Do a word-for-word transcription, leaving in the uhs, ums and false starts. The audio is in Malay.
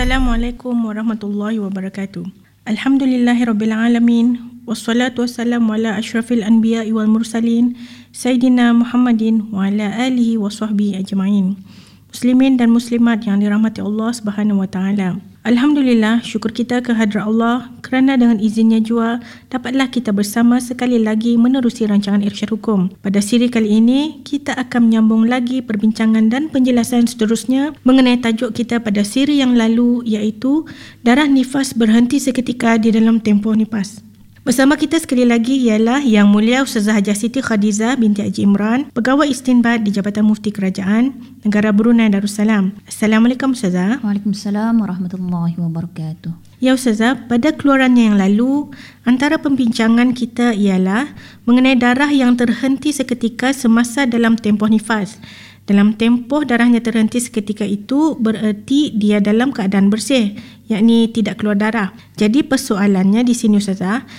Assalamualaikum warahmatullahi wabarakatuh. Alhamdulillahirrabbilalamin. Wassalatu wassalamu ala ashrafil anbiya'i wal mursalin Sayyidina Muhammadin wa ala alihi wa sahbihi ajma'in. Muslimin dan muslimat yang dirahmati Allah Subhanahu wa taala. Alhamdulillah, syukur kita kehadrat Allah kerana dengan izinnya jua dapatlah kita bersama sekali lagi menerusi rancangan Irsyad Hukum. Pada siri kali ini, kita akan menyambung lagi perbincangan dan penjelasan seterusnya mengenai tajuk kita pada siri yang lalu, iaitu darah nifas berhenti seketika di dalam tempoh nifas. Bersama kita sekali lagi ialah Yang Mulia Ustazah Hajah Siti Khadijah binti Haji Imran, Pegawai Istinbat di Jabatan Mufti Kerajaan Negara Brunei Darussalam. Assalamualaikum Ustazah. Waalaikumsalam warahmatullahi wabarakatuh. Ya Ustazah, pada keluarannya yang lalu, antara pembincangan kita ialah mengenai darah yang terhenti seketika semasa dalam tempoh nifas. Dalam tempoh darahnya terhenti seketika itu bererti dia dalam keadaan bersih, yakni tidak keluar darah. Jadi persoalannya di sini Ustazah,